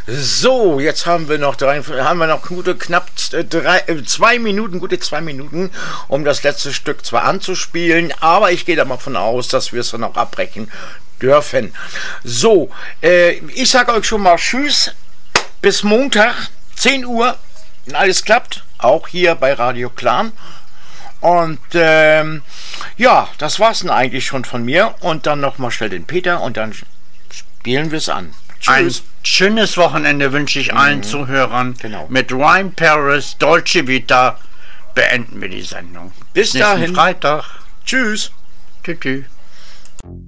So, jetzt haben wir noch gute 2 Minuten, um das letzte Stück zwar anzuspielen, aber ich gehe da mal von aus, dass wir es dann auch abbrechen dürfen. So, ich sage euch schon mal Tschüss, bis Montag, 10 Uhr, wenn alles klappt, auch hier bei Radio Clan. Und ja, das war's dann eigentlich schon von mir. Und dann nochmal schnell den Peter und dann spielen wir es an. Tschüss. Ein schönes Wochenende wünsche ich allen Zuhörern. Genau. Mit Rhyme Paris, Dolce Vita beenden wir die Sendung. Bis dahin. Freitag. Tschüss. Tschüss.